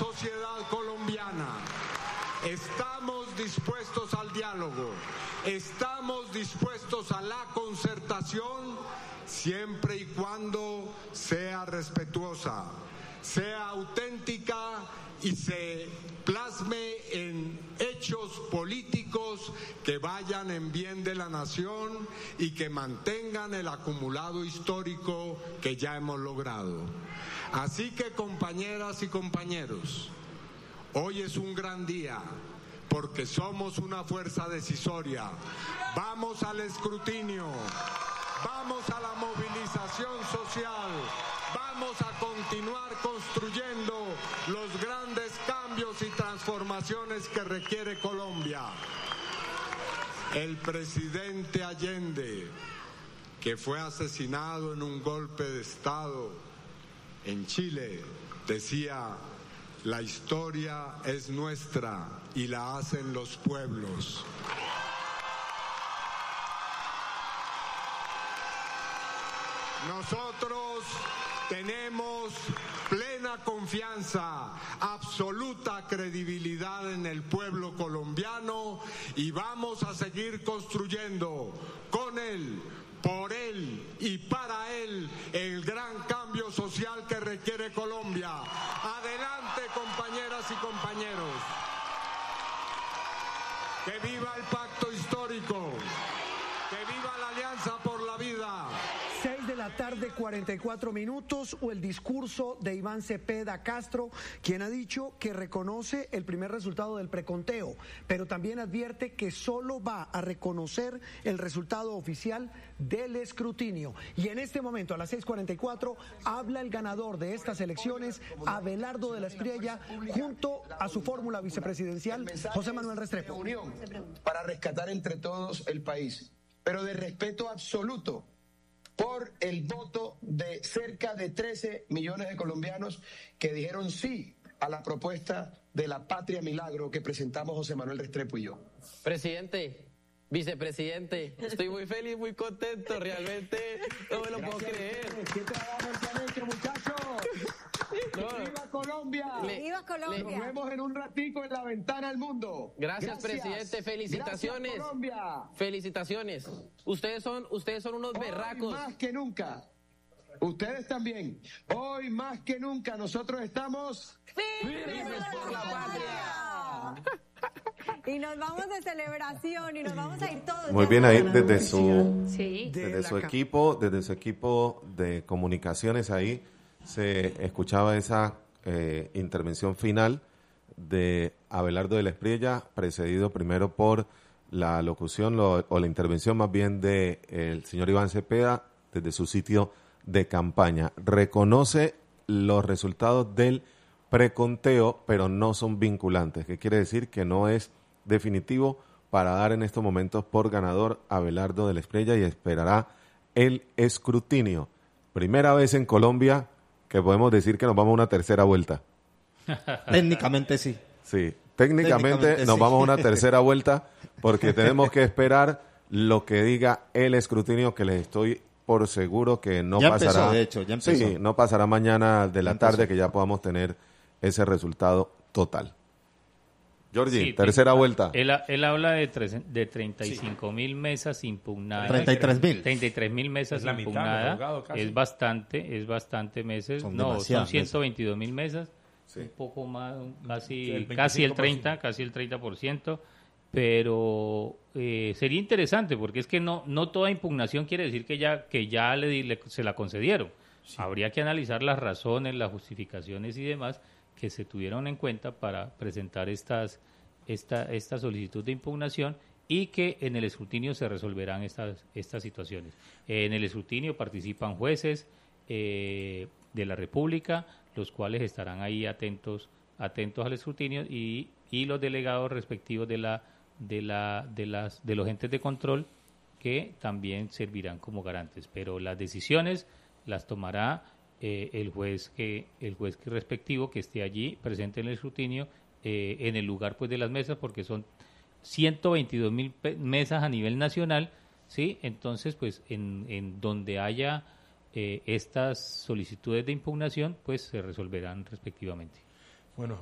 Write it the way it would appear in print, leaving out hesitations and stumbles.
sociedad colombiana. Estamos dispuestos al diálogo, estamos dispuestos a la concertación, siempre y cuando sea respetuosa, sea auténtica y se plasme en hechos políticos que vayan en bien de la nación y que mantengan el acumulado histórico que ya hemos logrado. Así que, compañeras y compañeros, hoy es un gran día porque somos una fuerza decisoria. Vamos al escrutinio, vamos a la movilización social, vamos a continuar construyendo los grandes cambios y transformaciones que requiere Colombia. El presidente Allende, que fue asesinado en un golpe de Estado en Chile, decía: la historia es nuestra y la hacen los pueblos. Nosotros tenemos plena confianza, absoluta credibilidad en el pueblo colombiano y vamos a seguir construyendo con él, por él y para él el gran cambio social que requiere Colombia. Adelante, compañeras y compañeros. Que viva el pacto histórico, que viva la Alianza por la Vida. 6:44 o el discurso de Iván Cepeda Castro, quien ha dicho que reconoce el primer resultado del preconteo, pero también advierte que solo va a reconocer el resultado oficial del escrutinio. Y en este momento, a las 6:44, habla el ganador de estas elecciones, Abelardo de la Espriella, junto a su fórmula vicepresidencial, José Manuel Restrepo. Para rescatar entre todos el país, pero de respeto absoluto por el voto de cerca de 13 millones de colombianos que dijeron sí a la propuesta de la Patria Milagro que presentamos José Manuel Restrepo y yo. Presidente, vicepresidente, estoy muy feliz, muy contento, realmente no me lo puedo creer. ¿Qué trabajo han hecho, muchachos? ¡Viva Colombia! ¡Viva Colombia! Nos vemos en un ratico en la ventana al mundo. Gracias, presidente. Felicitaciones. Gracias, Colombia. Felicitaciones. Ustedes son unos berracos. Hoy más que nunca. Ustedes también. Hoy más que nunca nosotros estamos ¡Firmes por la patria! Y nos vamos de celebración y nos vamos a ir todos. Muy bien ahí desde su equipo de comunicaciones ahí se escuchaba esa intervención final de Abelardo de la Espriella, precedido primero por la locución o la intervención más bien de el señor Iván Cepeda desde su sitio de campaña. Reconoce los resultados del preconteo, pero no son vinculantes, que quiere decir que no es definitivo para dar en estos momentos por ganador Abelardo de la Espriella y esperará el escrutinio. Primera vez en Colombia que podemos decir que nos vamos a una tercera vuelta. Técnicamente sí. Sí, técnicamente nos vamos a una tercera vuelta porque tenemos que esperar lo que diga el escrutinio, que les estoy por seguro que no pasará. Empezó, de hecho, ya empezó. Sí, no pasará mañana de la tarde que ya podamos tener ese resultado total. Georgie, sí, tercera vuelta. Él habla de 35.000 mesas impugnadas. 33.000 mesas impugnadas. Es bastante meses. Son 122.000 mesas. Sí. Un poco más, casi el 30%. Pero sería interesante porque es que no toda impugnación quiere decir que ya se la concedieron. Sí. Habría que analizar las razones, las justificaciones y demás que se tuvieron en cuenta para presentar esta solicitud de impugnación y que en el escrutinio se resolverán estas situaciones. En el escrutinio participan jueces de la República, los cuales estarán ahí atentos al escrutinio y los delegados respectivos de los entes de control que también servirán como garantes. Pero las decisiones las tomará el juez respectivo que esté allí presente en el escrutinio en el lugar pues de las mesas, porque son 122.000 mesas a nivel nacional, ¿sí? Entonces pues en donde haya estas solicitudes de impugnación pues se resolverán respectivamente. Bueno,